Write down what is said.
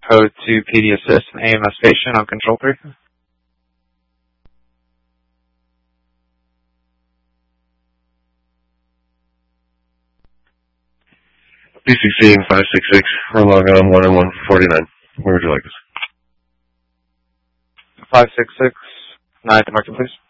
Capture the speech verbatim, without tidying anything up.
code to P D Assist and A M S station on Control three. P C C five six six, we're log on one and one forty-nine. Where would you like us? five six six, nine to market, please.